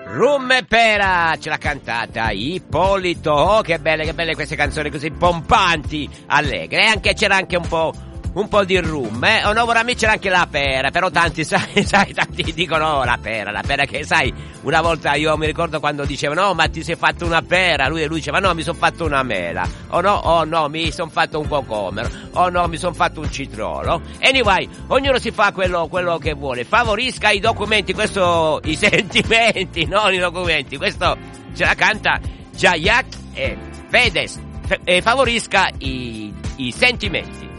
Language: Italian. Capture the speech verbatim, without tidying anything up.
Rum e pera, ce l'ha cantata Ippolito. Oh, che belle, che belle queste canzoni così pompanti, allegre. E anche c'era anche un po', un po' di rum, eh. Oh no, ora a me c'era anche la pera, però tanti, sai, sai, tanti dicono oh, la pera, la pera che, sai, una volta io mi ricordo quando dicevano, no, ma ti sei fatto una pera, lui e lui diceva, no, mi sono fatto una mela, oh no, oh no, mi sono fatto un cocomero, oh no, mi sono fatto un citrolo. Anyway, ognuno si fa quello, quello che vuole, favorisca i documenti, questo, i sentimenti, non i documenti, questo ce la canta Jayak e Fedez, F- e favorisca i, i sentimenti.